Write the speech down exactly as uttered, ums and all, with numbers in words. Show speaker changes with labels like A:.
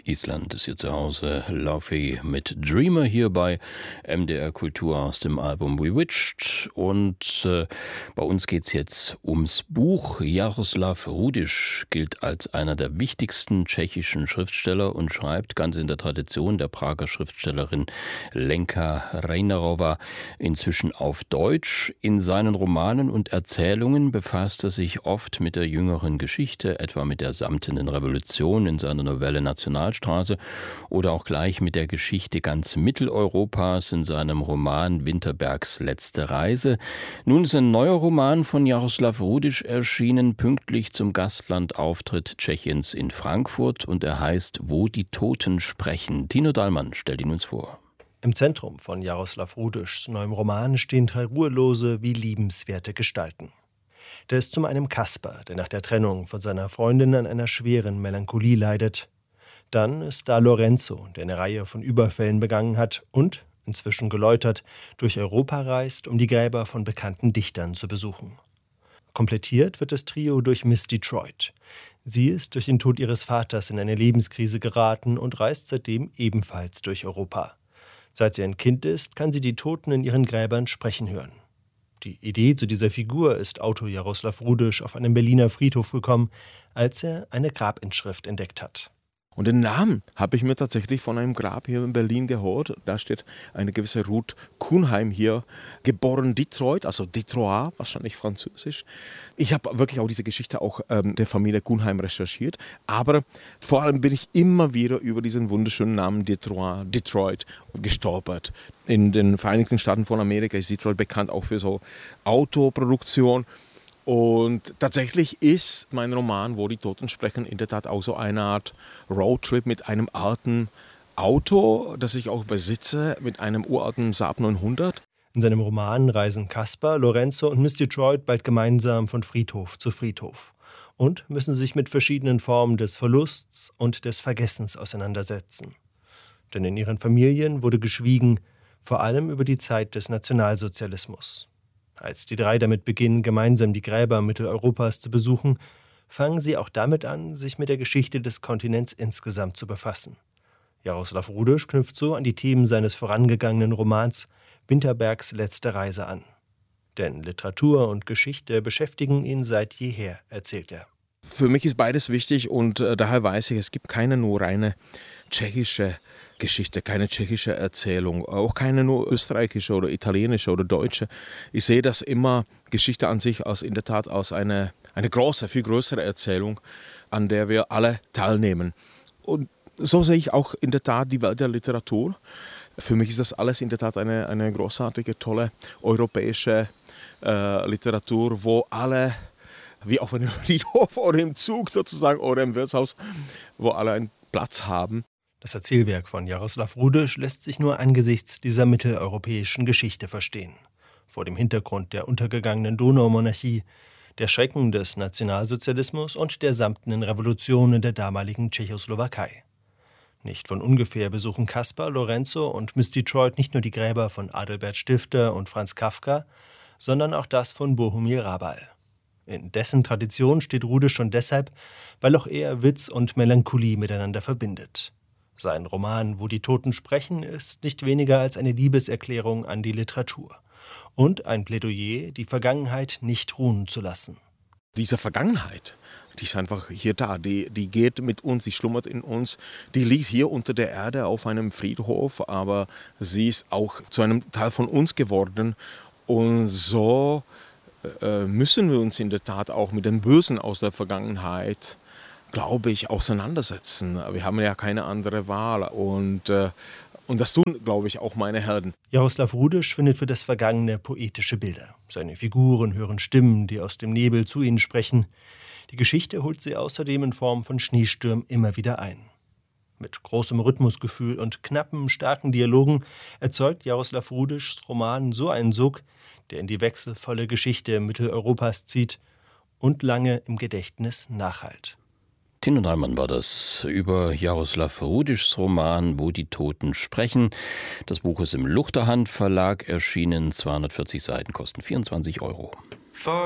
A: Island ist hier zu Hause. Laufey mit Dreamer hier bei M D R Kultur aus dem Album Bewitched. Und äh, bei uns geht es jetzt ums Buch. Jaroslav Rudiš gilt als einer der wichtigsten tschechischen Schriftsteller und schreibt ganz in der Tradition der Prager Schriftstellerin Lenka Reinerova inzwischen auf Deutsch. In seinen Romanen und Erzählungen befasst er sich oft mit der jüngeren Geschichte, etwa mit der Samtenen Revolution in seiner Novelle Nationalstraße oder auch gleich mit der Geschichte ganz Mitteleuropas in seinem Roman Winterbergs letzte Reise. Nun ist ein neuer Roman von Jaroslav Rudiš erschienen, pünktlich zum Gastlandauftritt Tschechiens in Frankfurt, und er heißt Wo die Toten sprechen. Tino Dallmann stellt ihn uns vor.
B: Im Zentrum von Jaroslav Rudišs neuem Roman stehen drei ruhelose wie liebenswerte Gestalten. Da ist zum einen Kaspar, der nach der Trennung von seiner Freundin an einer schweren Melancholie leidet. Dann ist da Lorenzo, der eine Reihe von Überfällen begangen hat und, inzwischen geläutert, durch Europa reist, um die Gräber von bekannten Dichtern zu besuchen. Komplettiert wird das Trio durch Miss Detroit. Sie ist durch den Tod ihres Vaters in eine Lebenskrise geraten und reist seitdem ebenfalls durch Europa. Seit sie ein Kind ist, kann sie die Toten in ihren Gräbern sprechen hören. Die Idee zu dieser Figur ist Autor Jaroslav Rudiš auf einem Berliner Friedhof gekommen, als er eine Grabinschrift entdeckt hat.
C: Und den Namen habe ich mir tatsächlich von einem Grab hier in Berlin geholt. Da steht eine gewisse Ruth Kuhnheim hier, geboren Detroit, also Detroit, wahrscheinlich französisch. Ich habe wirklich auch diese Geschichte auch ähm, der Familie Kuhnheim recherchiert. Aber vor allem bin ich immer wieder über diesen wunderschönen Namen Detroit, Detroit gestolpert. In den Vereinigten Staaten von Amerika ist Detroit bekannt auch für so Autoproduktion. Und tatsächlich ist mein Roman, Wo die Toten sprechen, in der Tat auch so eine Art Roadtrip mit einem alten Auto, das ich auch besitze, mit einem uralten Saab neunhundert.
B: In seinem Roman reisen Kaspar, Lorenzo und Miss Detroit bald gemeinsam von Friedhof zu Friedhof und müssen sich mit verschiedenen Formen des Verlusts und des Vergessens auseinandersetzen. Denn in ihren Familien wurde geschwiegen, vor allem über die Zeit des Nationalsozialismus. Als die drei damit beginnen, gemeinsam die Gräber Mitteleuropas zu besuchen, fangen sie auch damit an, sich mit der Geschichte des Kontinents insgesamt zu befassen. Jaroslav Rudiš knüpft so an die Themen seines vorangegangenen Romans Winterbergs letzte Reise an. Denn Literatur und Geschichte beschäftigen ihn seit jeher, erzählt er.
C: Für mich ist beides wichtig und äh, daher weiß ich, es gibt keine nur reine tschechische Geschichte, keine tschechische Erzählung, auch keine nur österreichische oder italienische oder deutsche. Ich sehe das immer, Geschichte an sich, als in der Tat als eine, eine große, viel größere Erzählung, an der wir alle teilnehmen. Und so sehe ich auch in der Tat die Welt der Literatur. Für mich ist das alles in der Tat eine, eine großartige, tolle europäische äh, Literatur, wo alle, wie auf einem Friedhof oder im Zug sozusagen oder im Wirtshaus, wo alle einen Platz haben.
B: Das Erzählwerk von Jaroslav Rudiš lässt sich nur angesichts dieser mitteleuropäischen Geschichte verstehen. Vor dem Hintergrund der untergegangenen Donaumonarchie, der Schrecken des Nationalsozialismus und der samtenen Revolution in der damaligen Tschechoslowakei. Nicht von ungefähr besuchen Kaspar, Lorenzo und Miss Detroit nicht nur die Gräber von Adalbert Stifter und Franz Kafka, sondern auch das von Bohumil Hrabal. In dessen Tradition steht Rudiš schon deshalb, weil auch er Witz und Melancholie miteinander verbindet. Sein Roman Wo die Toten sprechen ist nicht weniger als eine Liebeserklärung an die Literatur und ein Plädoyer, die Vergangenheit nicht ruhen zu lassen.
C: Diese Vergangenheit, die ist einfach hier da, die, die geht mit uns, die schlummert in uns, die liegt hier unter der Erde auf einem Friedhof, aber sie ist auch zu einem Teil von uns geworden und so äh, müssen wir uns in der Tat auch mit dem Bösen aus der Vergangenheit, glaube ich, auseinandersetzen. Wir haben ja keine andere Wahl und, äh, und das tun, glaube ich, auch meine Helden.
B: Jaroslav Rudiš findet für das Vergangene poetische Bilder. Seine Figuren hören Stimmen, die aus dem Nebel zu ihnen sprechen. Die Geschichte holt sie außerdem in Form von Schneestürmen immer wieder ein. Mit großem Rhythmusgefühl und knappen, starken Dialogen erzeugt Jaroslav Rudišs Roman so einen Sog, der in die wechselvolle Geschichte Mitteleuropas zieht und lange im Gedächtnis nachhallt.
A: Tino Dallmann war das über Jaroslav Rudišs Roman Wo die Toten sprechen. Das Buch ist im Luchterhand Verlag erschienen, zweihundertvierzig Seiten, kosten vierundzwanzig Euro.